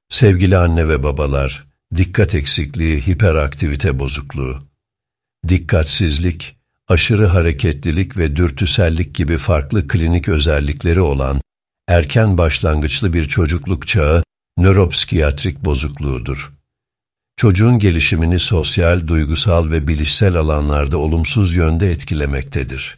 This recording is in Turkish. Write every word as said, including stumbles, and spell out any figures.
Sevgili anne ve babalar, dikkat eksikliği, hiperaktivite bozukluğu, dikkatsizlik, aşırı hareketlilik ve dürtüsellik gibi farklı klinik özellikleri olan erken başlangıçlı bir çocukluk çağı nöropsikiyatrik bozukluğudur. Çocuğun gelişimini sosyal, duygusal ve bilişsel alanlarda olumsuz yönde etkilemektedir.